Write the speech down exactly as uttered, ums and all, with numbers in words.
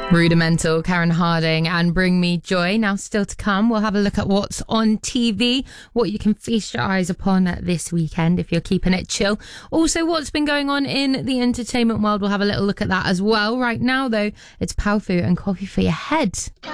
Rudimental, Karen Harding and Bring Me Joy. Now still to come, we'll have a look at what's on T V, what you can feast your eyes upon this weekend if you're keeping it chill. Also, what's been going on in the entertainment world, we'll have a little look at that as well. Right now, though, it's Powfu and Coffee for Your Head.